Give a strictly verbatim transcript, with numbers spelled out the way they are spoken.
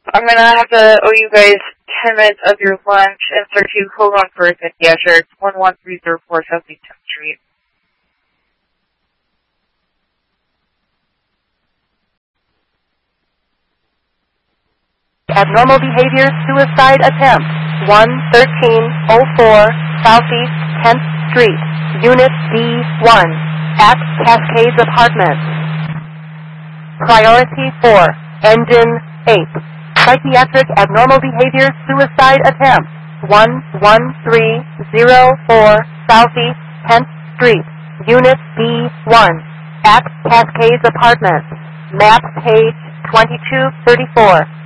I'm gonna have to owe you guys ten minutes of your lunch and start you hold on for a second. Yeah, sure. It's one one three zero four Southeast tenth Street. Abnormal behavior, suicide attempt. one thirteen oh four Southeast tenth Street, Unit B one, at Cascades Apartments. Priority four, Engine eight. Psychiatric abnormal behavior, suicide attempt. one one three oh four Southeast tenth Street, Unit B one, at Cascades Apartments. Map page twenty-two thirty-four.